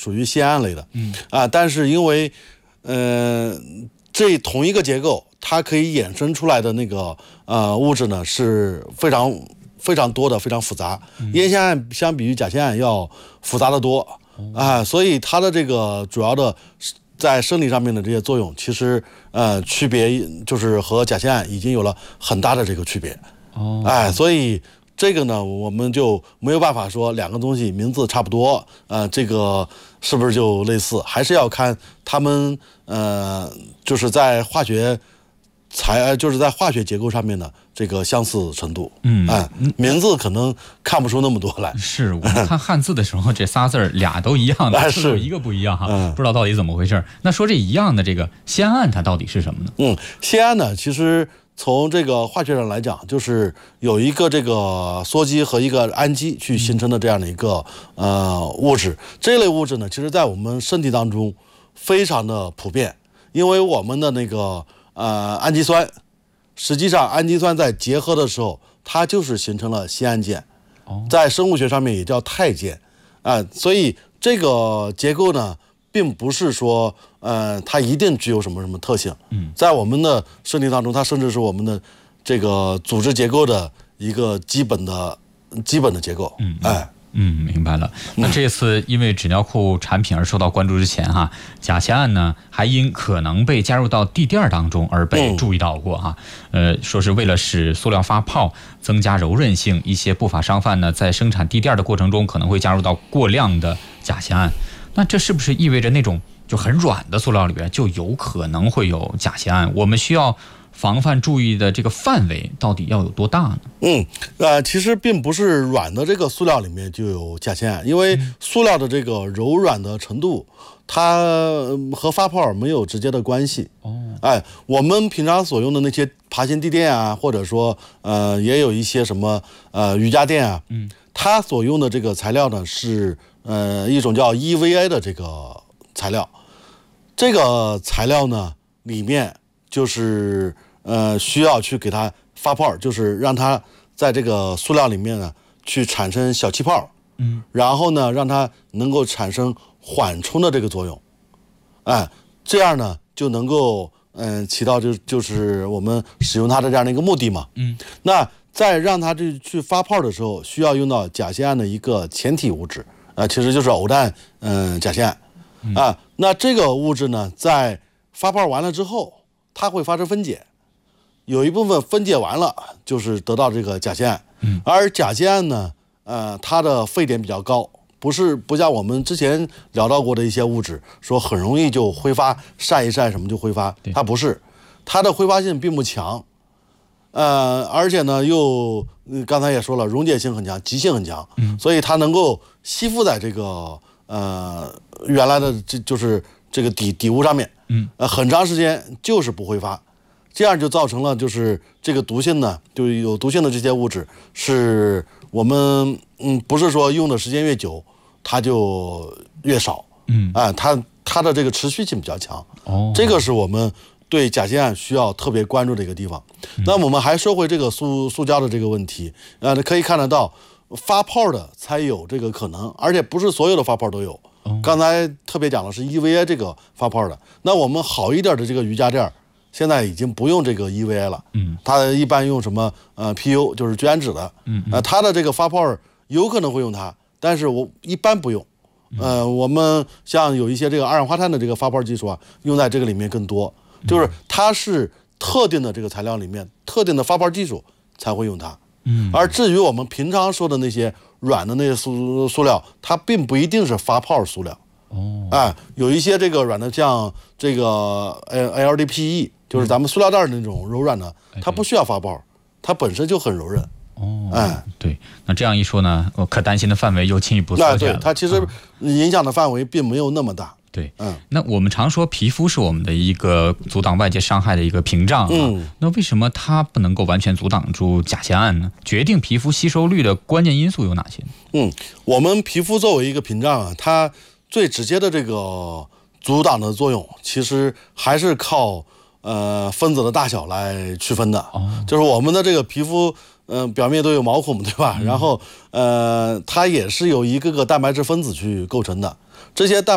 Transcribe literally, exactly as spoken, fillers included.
属于酰胺类的， 嗯啊，但是因为呃这同一个结构，它可以衍生出来的那个呃物质呢是非常非常多的，非常复杂。烟酰胺相比于甲酰胺要复杂的多啊，所以它的这个主要的在生理上面的这些作用，其实呃区别就是和甲酰胺已经有了很大的这个区别。 哦， 哎，所以这个呢，我们就没有办法说两个东西名字差不多，呃，这个是不是就类似？还是要看它们呃，就是在化学材，就是在化学结构上面的这个相似程度。 嗯， 哎，名字可能看不出那么多来。 是我们看汉字的时候，这仨字儿俩都一样的， 哎是有一个不一样哈， 嗯不知道到底怎么回事。那说这一样的这个酰胺，它到底是什么呢？ 嗯，酰胺呢，其实从这个化学上来讲，就是有一个这个羧基和一个氨基去形成的这样的一个呃物质。这类物质呢，其实在我们身体当中非常的普遍，因为我们的那个呃氨基酸，实际上氨基酸在结合的时候，它就是形成了酰胺键，在生物学上面也叫肽键啊、所以这个结构呢，并不是说呃它一定具有什么什么特性。 嗯， 在我们的身体当中，它甚至是我们的这个组织结构的一个基本的基本的结构。 嗯， 哎。 嗯，明白了。那这次因为纸尿裤产品而受到关注之前哈，甲酰胺呢还因可能被加入到地垫当中而被注意到过哈。呃，说是为了使塑料发泡、增加柔韧性，一些不法商贩呢在生产地垫的过程中可能会加入到过量的甲酰胺。那这是不是意味着那种就很软的塑料里边就有可能会有甲酰胺？我们需要防范注意的这个范围到底要有多大呢？ 嗯，呃，其实并不是软的这个塑料里面就有甲酰胺，因为塑料的这个柔软的程度，它和发泡没有直接的关系。 哦， 哎，我们平常所用的那些爬行地垫啊，或者说呃，也有一些什么呃瑜伽垫啊， 嗯， 它所用的这个材料呢是呃一种叫 E V A 的这个材料，这个材料呢里面就是呃需要去给它发泡，就是让它在这个塑料里面呢去产生小气泡， 嗯， 然后呢让它能够产生缓冲的这个作用，哎，这样呢就能够嗯、呃、起到就就是我们使用它的这样的一个目的嘛。 嗯， 那在让它这去发泡的时候，需要用到甲酰胺的一个前体物质，啊、呃，其实就是偶氮嗯甲酰胺啊、呃。那这个物质呢，在发泡完了之后，它会发生分解，有一部分分解完了，就是得到这个甲酰胺。 嗯， 而甲酰胺呢，呃，它的沸点比较高，不是不像我们之前聊到过的一些物质，说很容易就挥发，晒一晒什么就挥发，它不是，它的挥发性并不强，呃，而且呢又、嗯、刚才也说了，溶解性很强，极性很强， 嗯， 所以它能够吸附在这个呃原来的这就是这个底底物上面， 嗯， 呃，很长时间就是不挥发。这样就造成了，就是这个毒性呢，就有毒性的这些物质，是我们嗯，不是说用的时间越久，它就越少， 嗯， 啊、它它的这个持续性比较强， 哦， 这个是我们对甲酰胺需要特别关注的一个地方。 嗯、 那我们还说回这个塑塑胶的这个问题，呃，可以看得到，发泡的才有这个可能，而且不是所有的发泡都有。 哦、 刚才特别讲的是 E V A 这个发泡的，那我们好一点的这个瑜伽垫。现在已经不用这个 E V A 了， 嗯， 它一般用什么呃 P U， 就是聚氨酯的， 嗯， 呃，它的这个发泡有可能会用它，但是我一般不用，呃，我们像有一些这个二氧化碳的这个发泡技术啊，用在这个里面更多，就是它是特定的这个材料里面特定的发泡技术才会用它， 嗯， 而至于我们平常说的那些软的那些塑塑料，它并不一定是发泡塑料。 哦， 哎，有一些这个软的，像这个呃 L D P E， 就是咱们塑料袋那种柔软的， 嗯、 它不需要发泡，它本身就很柔韧。 哦， 哎， 对，那这样一说呢，我可担心的范围又进一步缩那小了。 对它其实影响的范围并没有那么大。 对， 嗯， 那我们常说皮肤是我们的一个阻挡外界伤害的一个屏障啊， 嗯， 那为什么它不能够完全阻挡住甲酰胺呢？决定皮肤吸收率的关键因素有哪些？ 嗯，我们皮肤作为一个屏障啊，它最直接的这个阻挡的作用，其实还是靠呃分子的大小来区分的。 哦， 就是我们的这个皮肤，嗯、呃，表面都有毛孔，对吧？嗯、然后呃，它也是由一个个蛋白质分子去构成的，这些蛋。